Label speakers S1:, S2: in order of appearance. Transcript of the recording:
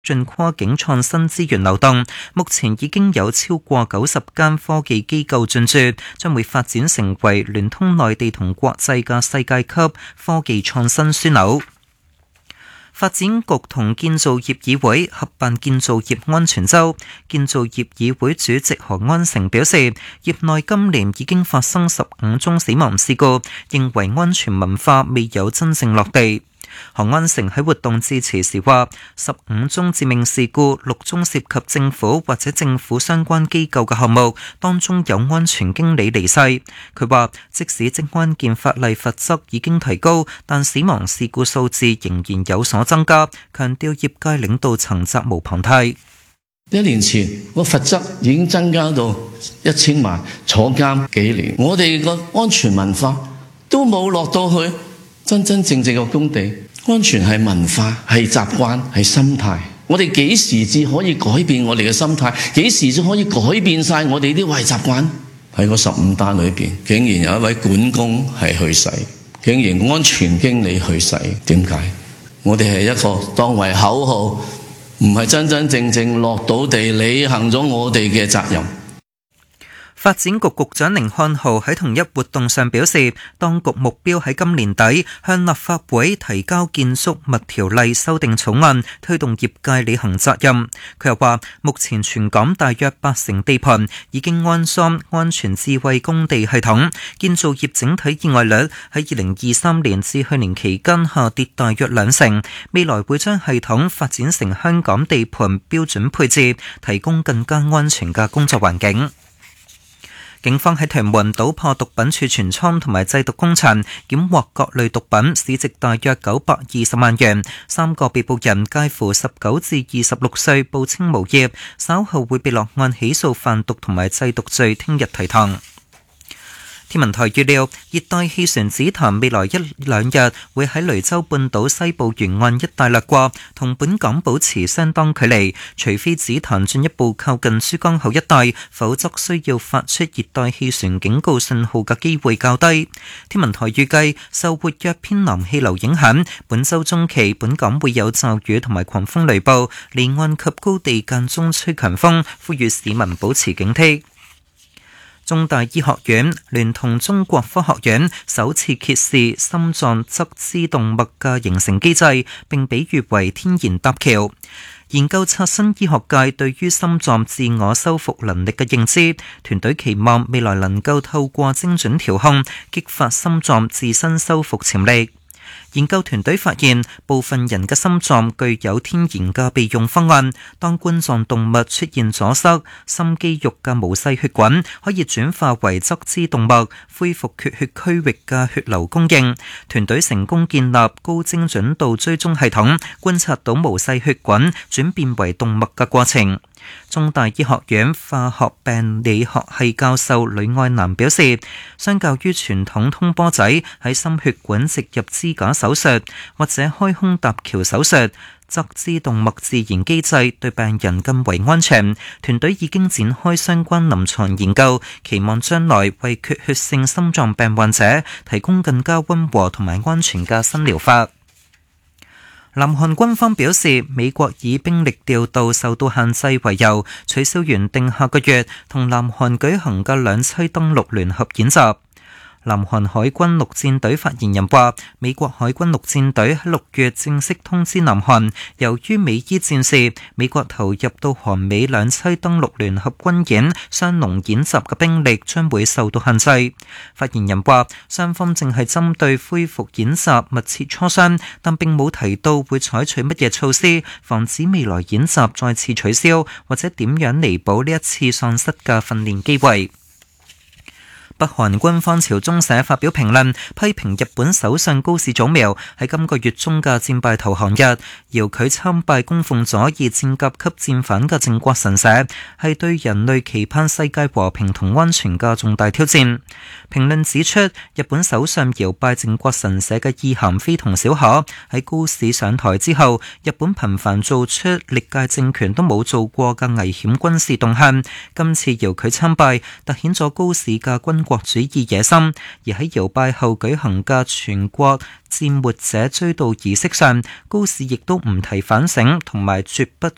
S1: 進跨境創新資源流動，目前已經有超過90間科技機構進駐，將會發展成為聯通內地同國際嘅世界級科技創新樞紐。發展局同建造業議會合辦建造業安全週，建造業議會主席何安成表示，業內今年已經發生15宗死亡事故，認為安全文化未有真正落地。何安成喺活動致辭時話，15宗致命事故，6宗涉及政府或者政府相關機構嘅項目，當中有安全經理離世。佢話，即使職安健法例罰則已經提高，但死亡事故數字仍然有所增加，強調業界領導層責無旁貸。
S2: 1年前個罰則已經增加到1000萬，坐監幾年，我哋個安全文化都冇落到去真正嘅工地。安全係文化，係習慣，係心態。我哋幾時至可以改變我哋嘅心態？幾時至可以改變晒我哋啲壞習慣？喺個15單裏邊，竟然有一位管工係去世，竟然安全經理去世，點解？我哋係一個當為口號，唔係真真正正落到地履行咗我哋嘅責任。
S1: 發展局局長寧漢豪喺同一活動上表示，當局目標喺今年底向立法會提交建築物條例修訂草案，推動業界履行責任。佢又話，目前全港大約80%地盤已經安裝安全智慧工地系統，建造業整體意外率喺2023年至去年期間下跌大約20%，未來會將系統發展成香港地盤標準配置，提供更加安全嘅工作環境。警方喺屯門搗破毒品儲存倉同埋製毒工場，檢獲各類毒品，市值大約920萬元。3個被捕人介乎19至26歲，報稱無業，稍後會被落案起訴販毒同埋製毒罪，聽日提堂。天文台預料，熱帶氣旋紫檀未來1、2日會喺雷州半島西部沿岸一帶掠過，同本港保持相當距離。除非紫檀進一步靠近珠江口一帶，否則需要發出熱帶氣旋警告信號嘅機會較低。天文台預計，受活躍偏南氣流影響，本週中期本港會有驟雨同埋狂風雷暴，離岸及高地間中吹強風，呼籲市民保持警惕。中大醫學院聯同中國科學院首次揭示心臟側支動脈嘅形成機制，並比喻為天然搭橋。研究刷新醫學界對於心臟自我修復能力嘅認知，團隊期望未來能夠透過精準調控，激發心臟自身修復潛力。研究團隊發現，部分人嘅心臟具有天然嘅備用方案。當冠狀動脈出現阻塞，心肌肉嘅毛細血管可以轉化為側支動脈，恢復缺血區域嘅血流供應。團隊成功建立高精準度追蹤系統，觀察到毛細血管轉變為動脈嘅過程。中大醫學院化學病理學系教授呂愛南表示，相較於傳統通波仔喺心血管植入支架手術或者開胸搭橋手術，側支動脈自燃機制對病人更為安全。團隊已經展開相關臨床研究，期望將來為缺血性心臟病患者提供更加溫和同埋安全嘅新療法。南韓軍方表示，美國以兵力調度受到限制為由，取消原定下個月同南韓舉行嘅兩棲登陸聯合演習。南韓海軍陸戰隊發言人話，美國海軍陸戰隊喺6月正式通知南韓，由於美伊戰事，美國投入到韓美兩棲登陸聯合軍演雙龍演習嘅兵力將會受到限制。發言人話，雙方正係針對恢復演習密切磋商，但並冇提到會採取乜嘢措施，防止未來演習再次取消，或者點樣彌補呢一次喪失嘅訓練機會。北韓軍方朝中社發表評論，批評日本首相高市早苗喺今個月中嘅戰敗投降日，遙距參拜供奉咗2戰甲級戰犯嘅靖國神社，係對人類期盼世界和平同安全嘅重大挑戰。評論指出，日本首相遙拜靖國神社嘅意涵非同小可。喺高市上台之後，日本頻繁做出歷屆政權都冇做過嘅危險軍事動向，今次遙距參拜凸顯咗高市嘅軍國主義野心。而喺遙拜後舉行嘅全國戰沒者追悼儀式上，高市亦都唔提反省同埋絕不